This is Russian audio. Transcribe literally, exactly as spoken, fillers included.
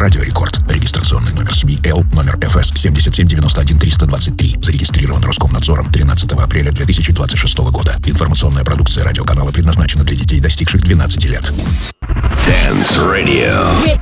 Радио Рекорд. Регистрационный номер СМИ Л, номер эф эс семь семь девять один три два три. Зарегистрирован Роскомнадзором тринадцатого апреля две тысячи двадцать шестого года. Информационная продукция радиоканала предназначена для детей, достигших двенадцати лет. Dance Radio.